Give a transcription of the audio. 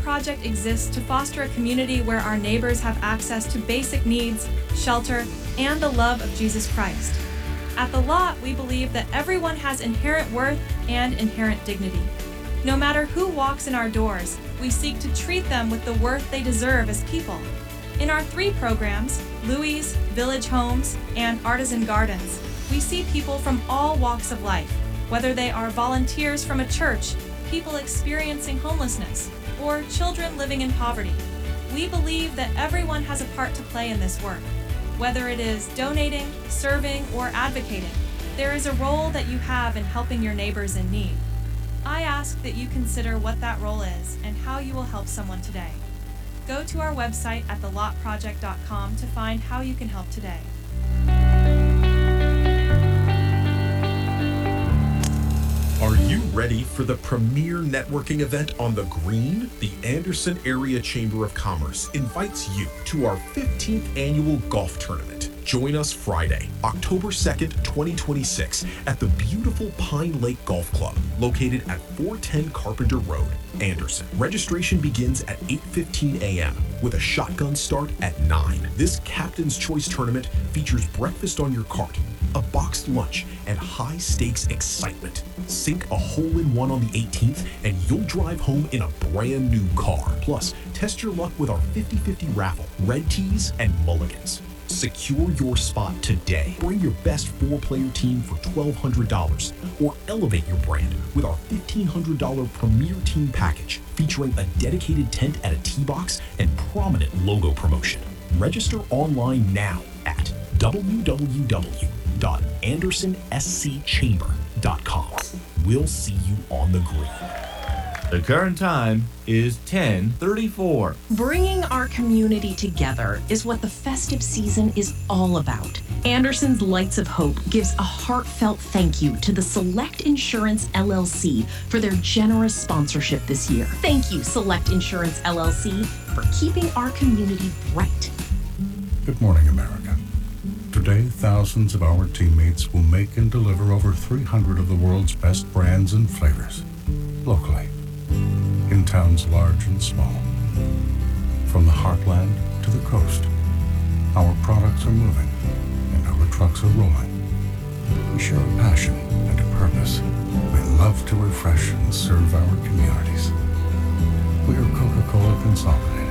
Project exists to foster a community where our neighbors have access to basic needs, shelter, and the love of Jesus Christ. At The Lot, we believe that everyone has inherent worth and inherent dignity. No matter who walks in our doors, we seek to treat them with the worth they deserve as people. In our 3 programs, Louie's, Village Homes, and Artisan Gardens, we see people from all walks of life, whether they are volunteers from a church, people experiencing homelessness, or children living in poverty. We believe that everyone has a part to play in this work. Whether it is donating, serving, or advocating, there is a role that you have in helping your neighbors in need. I ask that you consider what that role is and how you will help someone today. Go to our website at thelotproject.com to find how you can help today. Are you ready for the premier networking event on the Green? The Anderson Area Chamber of Commerce invites you to our 15th annual golf tournament. Join us Friday, October 2nd, 2026 at the beautiful Pine Lake Golf Club, located at 410 Carpenter Road, Anderson. Registration begins at 8:15 a.m. with a shotgun start at 9. This Captain's Choice tournament features breakfast on your cart, a boxed lunch, and high-stakes excitement. Sink a hole-in-one on the 18th, and you'll drive home in a brand new car. Plus, test your luck with our 50-50 raffle, red tees, and mulligans. Secure your spot today. Bring your best 4-player team for $1,200, or elevate your brand with our $1,500 Premier Team Package, featuring a dedicated tent at a tee box and prominent logo promotion. Register online now at www.andersonscchamber.com. We'll see you on the green. The current time is 10:34. Bringing our community together is what the festive season is all about. Anderson's Lights of Hope gives a heartfelt thank you to the Select Insurance LLC for their generous sponsorship this year. Thank you, Select Insurance LLC, for keeping our community bright. Good morning, America. Today, thousands of our teammates will make and deliver over 300 of the world's best brands and flavors, locally, in towns large and small. From the heartland to the coast, our products are moving and our trucks are rolling. We share a passion and a purpose. We love to refresh and serve our communities. We are Coca-Cola Consolidated,